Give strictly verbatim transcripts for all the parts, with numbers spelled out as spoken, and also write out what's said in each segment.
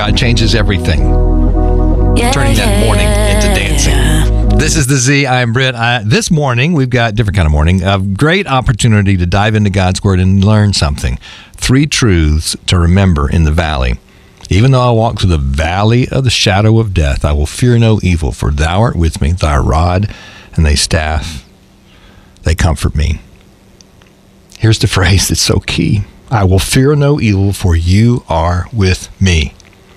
God changes everything, Yeah, turning that yeah, mourning into dancing. yeah. This is the Z. I'm Britt. I, this morning, we've got a different kind of morning. A great opportunity to dive into God's Word and learn something. Three truths to remember in the valley. Even though I walk through the valley of the shadow of death, I will fear no evil, for thou art with me. Thy rod and thy staff, they comfort me. Here's the phrase that's so key. I will fear no evil, for you are with me.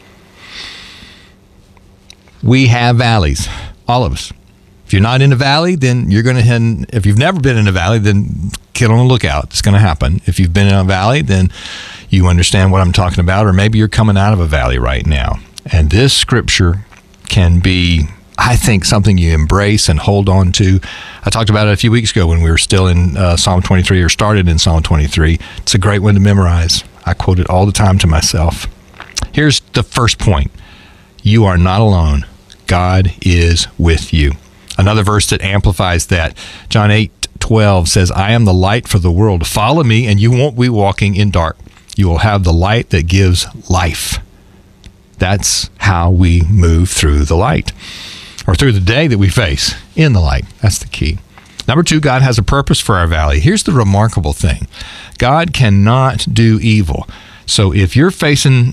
We have valleys, all of us. If you're not in a valley, then you're going to head. If you've never been in a valley, then get on the lookout. It's going to happen. If you've been in a valley, then you understand what I'm talking about, or maybe you're coming out of a valley right now. And this scripture can be, I think, something you embrace and hold on to. I talked about it a few weeks ago when we were still in uh, Psalm twenty-three, or started in Psalm twenty-three. It's a great one to memorize. I quote it all the time to myself. Here's the first point. You are not alone. God is with you. Another verse that amplifies that, John eight twelve says, I am the light for the world. Follow me and you won't be walking in dark. You will have the light that gives life. That's how we move through the light, or through the day that we face in the light. That's the key. Number two, God has a purpose for our valley. Here's the remarkable thing. God cannot do evil. So if you're facing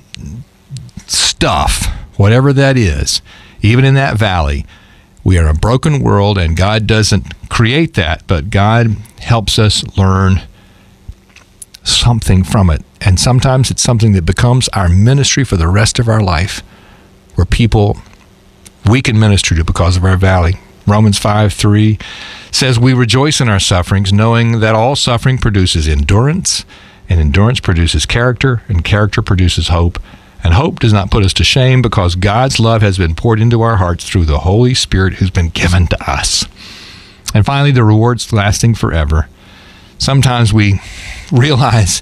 stuff, whatever that is, even in that valley, we are in a broken world, and God doesn't create that, but God helps us learn something from it. And sometimes it's something that becomes our ministry for the rest of our life, where people we can minister to because of our valley. Romans five three says, we rejoice in our sufferings, knowing that all suffering produces endurance, and endurance produces character, and character produces hope. And hope does not put us to shame, because God's love has been poured into our hearts through the Holy Spirit who's been given to us. And finally, the reward's lasting forever. Sometimes we realize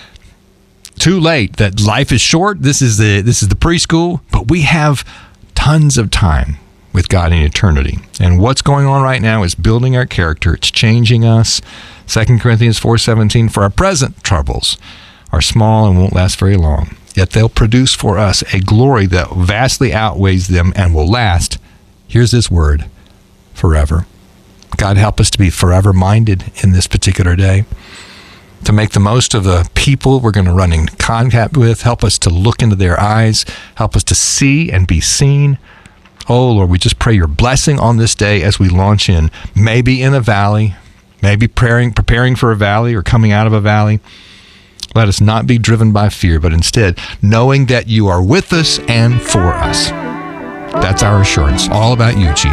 too late that life is short. This is the this is the preschool, but we have tons of time with God in eternity. And what's going on right now is building our character. It's changing us. Second Corinthians four seventeen, for our present troubles are small and won't last very long. Yet they'll produce for us a glory that vastly outweighs them and will last, here's this word, forever. God, help us to be forever minded in this particular day, to make the most of the people we're going to run in contact with. Help us to look into their eyes. Help us to see and be seen. Oh, Lord, we just pray your blessing on this day as we launch in, maybe in a valley, maybe preparing, preparing for a valley or coming out of a valley. Let us not be driven by fear, but instead knowing that you are with us and for us. That's our assurance. All about you, Jesus.